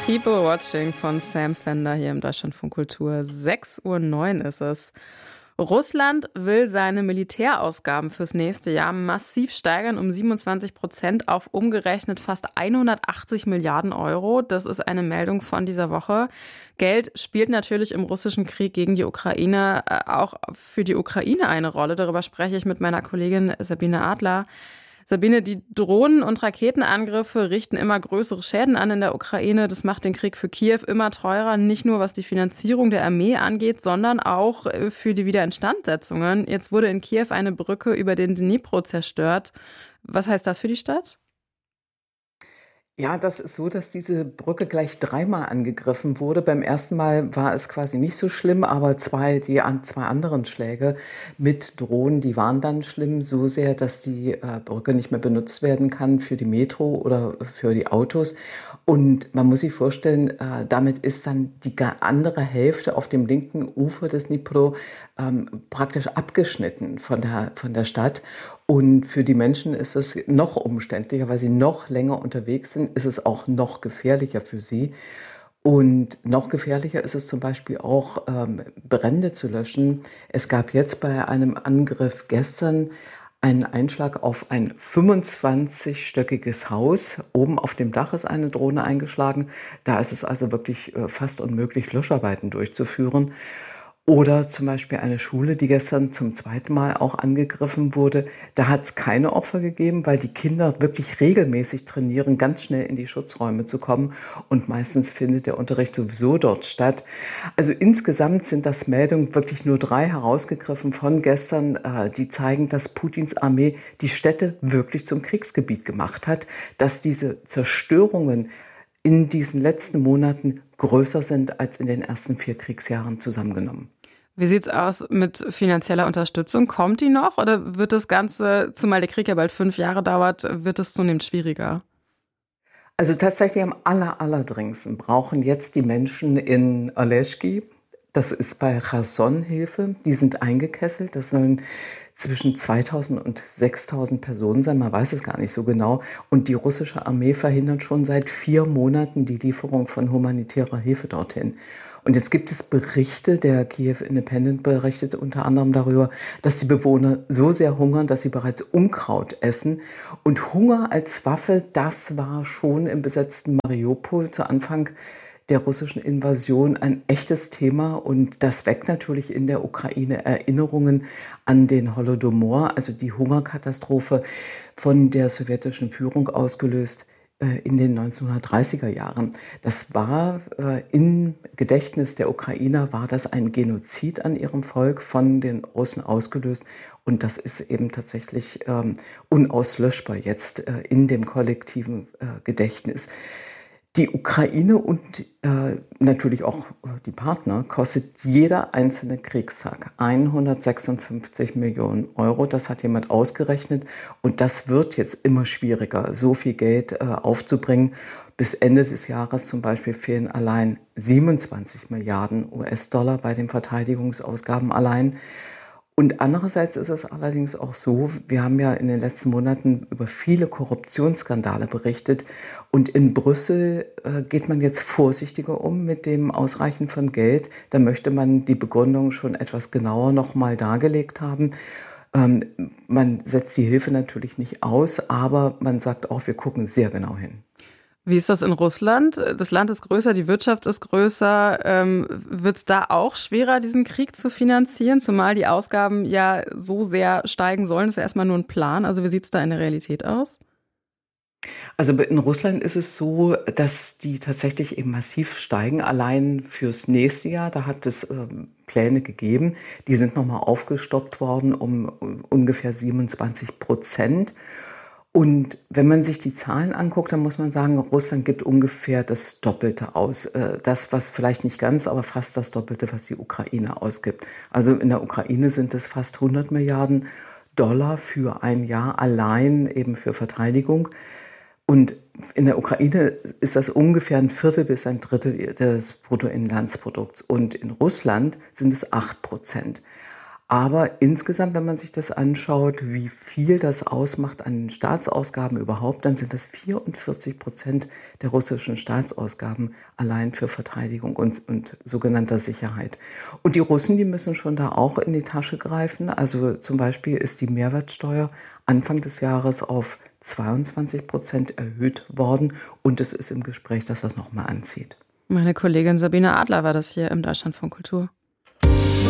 People Watching von Sam Fender hier im Deutschlandfunk Kultur. 6:09 Uhr ist es. Russland will seine Militärausgaben fürs nächste Jahr massiv steigern, um 27% auf umgerechnet fast 180 Milliarden Euro. Das ist eine Meldung von dieser Woche. Geld spielt natürlich im russischen Krieg gegen die Ukraine auch für die Ukraine eine Rolle. Darüber spreche ich mit meiner Kollegin Sabine Adler. Sabine, die Drohnen- und Raketenangriffe richten immer größere Schäden an in der Ukraine. Das macht den Krieg für Kiew immer teurer, nicht nur was die Finanzierung der Armee angeht, sondern auch für die Wiederinstandsetzungen. Jetzt wurde in Kiew eine Brücke über den Dnipro zerstört. Was heißt das für die Stadt? Ja, das ist so, dass diese Brücke gleich dreimal angegriffen wurde. Beim ersten Mal war es quasi nicht so schlimm, aber zwei anderen Schläge mit Drohnen, die waren dann schlimm, so sehr, dass die Brücke nicht mehr benutzt werden kann für die Metro oder für die Autos. Und man muss sich vorstellen, damit ist dann die andere Hälfte auf dem linken Ufer des Dnipro praktisch abgeschnitten von der Stadt. Und für die Menschen ist es noch umständlicher, weil sie noch länger unterwegs sind, ist es auch noch gefährlicher für sie. Und noch gefährlicher ist es zum Beispiel auch, Brände zu löschen. Es gab jetzt bei einem Angriff gestern einen Einschlag auf ein 25-stöckiges Haus. Oben auf dem Dach ist eine Drohne eingeschlagen. Da ist es also wirklich fast unmöglich, Löscharbeiten durchzuführen. Oder zum Beispiel eine Schule, die gestern zum zweiten Mal auch angegriffen wurde. Da hat es keine Opfer gegeben, weil die Kinder wirklich regelmäßig trainieren, ganz schnell in die Schutzräume zu kommen. Und meistens findet der Unterricht sowieso dort statt. Also insgesamt sind das Meldungen, wirklich nur 3 herausgegriffen von gestern, die zeigen, dass Putins Armee die Städte wirklich zum Kriegsgebiet gemacht hat, dass diese Zerstörungen in diesen letzten Monaten größer sind als in den ersten 4 Kriegsjahren zusammengenommen. Wie sieht's aus mit finanzieller Unterstützung? Kommt die noch oder wird das Ganze, zumal der Krieg ja bald 5 Jahre dauert, wird es zunehmend schwieriger? Also tatsächlich am allerdringendsten brauchen jetzt die Menschen in Oleschki, das ist bei Cherson, Hilfe. Die sind eingekesselt. Das sollen zwischen 2000 und 6000 Personen sein. Man weiß es gar nicht so genau. Und die russische Armee verhindert schon seit 4 Monaten die Lieferung von humanitärer Hilfe dorthin. Und jetzt gibt es Berichte, der Kiev Independent berichtet unter anderem darüber, dass die Bewohner so sehr hungern, dass sie bereits Unkraut essen. Und Hunger als Waffe, das war schon im besetzten Mariupol zu Anfang der russischen Invasion ein echtes Thema. Und das weckt natürlich in der Ukraine Erinnerungen an den Holodomor, also die Hungerkatastrophe von der sowjetischen Führung ausgelöst in den 1930er Jahren. Das war im Gedächtnis der Ukrainer, war das ein Genozid an ihrem Volk von den Russen ausgelöst. Und das ist eben tatsächlich unauslöschbar jetzt in dem kollektiven Gedächtnis. Die Ukraine und natürlich auch die Partner kostet jeder einzelne Kriegstag 156 Millionen Euro. Das hat jemand ausgerechnet. Und das wird jetzt immer schwieriger, so viel Geld aufzubringen. Bis Ende des Jahres zum Beispiel fehlen allein 27 Milliarden US-Dollar bei den Verteidigungsausgaben allein. Und andererseits ist es allerdings auch so, wir haben ja in den letzten Monaten über viele Korruptionsskandale berichtet und in Brüssel geht man jetzt vorsichtiger um mit dem Ausreichen von Geld. Da möchte man die Begründung schon etwas genauer nochmal dargelegt haben. Man setzt die Hilfe natürlich nicht aus, aber man sagt auch, wir gucken sehr genau hin. Wie ist das in Russland? Das Land ist größer, die Wirtschaft ist größer. Wird es da auch schwerer, diesen Krieg zu finanzieren, zumal die Ausgaben ja so sehr steigen sollen? Das ist ja erstmal nur ein Plan. Also wie sieht es da in der Realität aus? Also in Russland ist es so, dass die tatsächlich eben massiv steigen, allein fürs nächste Jahr. Da hat es Pläne gegeben, die sind nochmal aufgestockt worden um ungefähr 27%. Und wenn man sich die Zahlen anguckt, dann muss man sagen, Russland gibt ungefähr das Doppelte aus. Das, was vielleicht nicht ganz, aber fast das Doppelte, was die Ukraine ausgibt. Also in der Ukraine sind es fast 100 Milliarden Dollar für ein Jahr allein eben für Verteidigung. Und in der Ukraine ist das ungefähr ein Viertel bis ein Drittel des Bruttoinlandsprodukts. Und in Russland sind es 8%. Aber insgesamt, wenn man sich das anschaut, wie viel das ausmacht an den Staatsausgaben überhaupt, dann sind das 44% der russischen Staatsausgaben allein für Verteidigung und sogenannter Sicherheit. Und die Russen, die müssen schon da auch in die Tasche greifen. Also zum Beispiel ist die Mehrwertsteuer Anfang des Jahres auf 22% erhöht worden und es ist im Gespräch, dass das nochmal anzieht. Meine Kollegin Sabine Adler war das hier im Deutschlandfunk Kultur.